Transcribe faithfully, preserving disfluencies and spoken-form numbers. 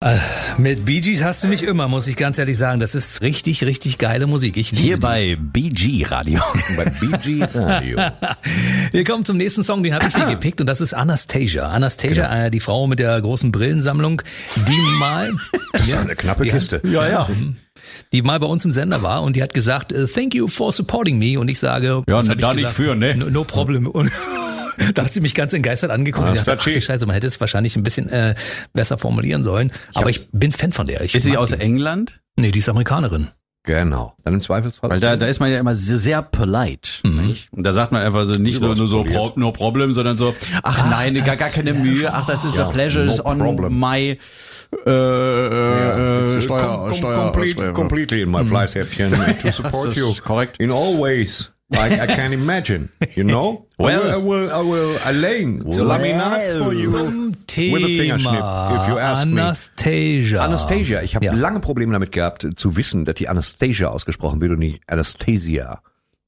Äh, mit Bee Gees hast du mich immer, muss ich ganz ehrlich sagen. Das ist richtig, richtig geile Musik. Ich liebe Hier die. bei B G Radio. Bei B G Radio. Wir kommen zum nächsten Song, den habe ich hier gepickt und das ist Anastasia. Anastasia, genau. äh, die Frau mit der großen Brillensammlung, die mal... Das ist eine knappe Kiste. Hat, ja, ja. Die mal bei uns im Sender war und die hat gesagt, thank you for supporting me. Und ich sage... Ja, ne, da ich nicht gesagt? für, ne? No, no problem. Und da hat sie mich ganz entgeistert angeguckt und ich dachte, ach du Scheiße, man hätte es wahrscheinlich ein bisschen äh, besser formulieren sollen. Ich Aber ich bin Fan von der. Ich ist sie aus die. England? Nee, die ist Amerikanerin. Genau. Dann im Zweifelsfall. Weil da, da ist man ja immer sehr, sehr polite. Mhm. Nicht? Und da sagt man einfach so nicht nur, nur so pro, no problem, sondern so, ach, ach nein, gar, gar keine Mühe, ach, das ist ja, a pleasure, is no on problem. my äh, äh, yeah, Steuer, com, Steuer, complete, Steuer. completely in my Fleißhäppchen to support you. Korrekt. In all ways. I, I can imagine, you know? Well, I will, I will, I will Zum laminate for you Zum Thema with a fingerschnip, if you ask Anastasia. me. Anastasia. Ich habe Ja. lange Probleme damit gehabt, zu wissen, dass die Anastasia ausgesprochen wird und nicht Anastasia.